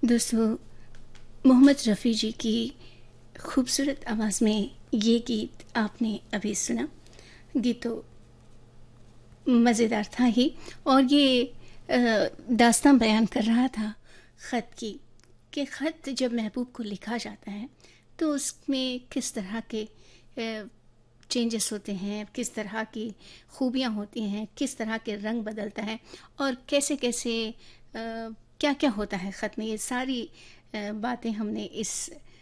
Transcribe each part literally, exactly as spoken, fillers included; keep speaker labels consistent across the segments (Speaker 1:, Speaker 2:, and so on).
Speaker 1: दोस्तों, मोहम्मद रफ़ी जी की खूबसूरत आवाज़ में ये गीत आपने अभी सुना। गीत तो मज़ेदार था ही, और ये अ, दास्तान बयान कर रहा था ख़त की, कि ख़त जब महबूब को लिखा जाता है तो उसमें किस तरह के चेंजेस होते हैं, किस तरह की खूबियाँ होती हैं, किस तरह के रंग बदलता है, और कैसे कैसे क्या क्या होता है ख़त में। ये सारी अ, बातें हमने इस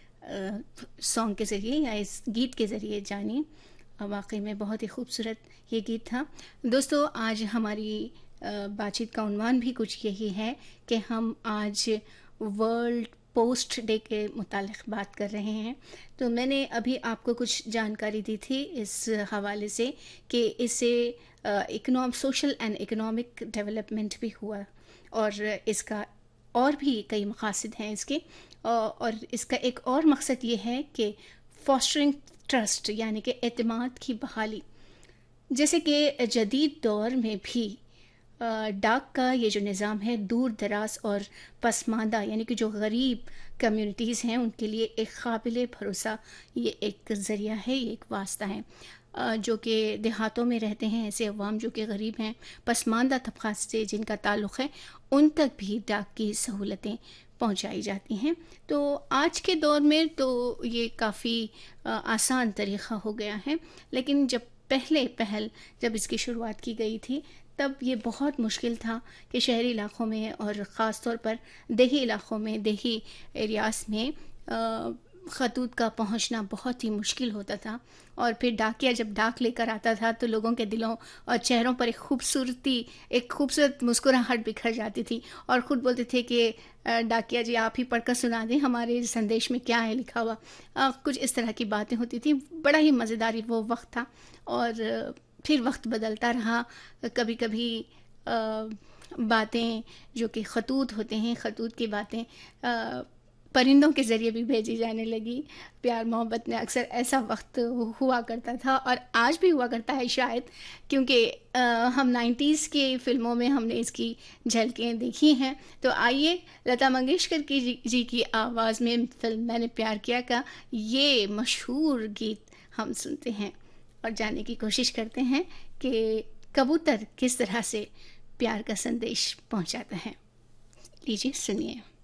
Speaker 1: सॉन्ग के ज़रिए या इस गीत के ज़रिए जानी। वाकई में बहुत ही खूबसूरत ये गीत था। दोस्तों, आज हमारी अ, बातचीत का उन्वान भी कुछ यही है कि हम आज वर्ल्ड पोस्ट डे के मुतालिक बात कर रहे हैं। तो मैंने अभी आपको कुछ जानकारी दी थी इस हवाले से कि इससे इकोनॉम सोशल एंड इकोनॉमिक डेवलपमेंट भी हुआ, और इसका और भी कई मकासद हैं इसके। और इसका एक और मकसद ये है कि फॉस्टरिंग ट्रस्ट, यानी कि एतमाद की बहाली। जैसे कि जदीद दौर में भी डाक का ये जो निज़ाम है, दूर दराज और पसमानदा यानी कि जो गरीब कम्युनिटीज़ हैं उनके लिए एक काबिल भरोसा ये एक ज़रिया है, ये एक वास्ता है। जो कि देहातों में रहते हैं ऐसे अवाम जो कि गरीब हैं, पसमानदा तबक़ात से जिनका ताल्लुक़ है, उन तक भी डाक की सहूलतें पहुंचाई जाती हैं। तो आज के दौर में तो ये काफ़ी आसान तरीक़ा हो गया है, लेकिन जब पहले पहल जब इसकी शुरुआत की गई थी तब ये बहुत मुश्किल था कि शहरी इलाक़ों में और ख़ास तौर पर देही इलाक़ों में, देही एरियाज़ में ख़तूत का पहुंचना बहुत ही मुश्किल होता था। और फिर डाकिया जब डाक लेकर आता था तो लोगों के दिलों और चेहरों पर एक खूबसूरती एक खूबसूरत मुस्कुराहट बिखर जाती थी, और ख़ुद बोलते थे कि डाकिया जी आप ही पढ़कर सुना दें, हमारे संदेश में क्या है लिखा हुआ। आ, कुछ इस तरह की बातें होती थी। बड़ा ही मज़ेदार वो वक्त था। और फिर वक्त बदलता रहा। कभी कभी बातें जो कि ख़तूत होते हैं, ख़तूत की बातें आ, परिंदों के ज़रिए भी भेजी जाने लगी। प्यार मोहब्बत में अक्सर ऐसा वक्त हुआ करता था, और आज भी हुआ करता है शायद, क्योंकि हम नाइन्टीज़ की फ़िल्मों में हमने इसकी झलकें देखी हैं। तो आइए लता मंगेशकर की जी, जी की आवाज़ में फ़िल्म मैंने प्यार किया का ये मशहूर गीत हम सुनते हैं और जानने की कोशिश करते हैं कि कबूतर किस तरह से प्यार का संदेश पहुंचाता है। लीजिए सुनिए।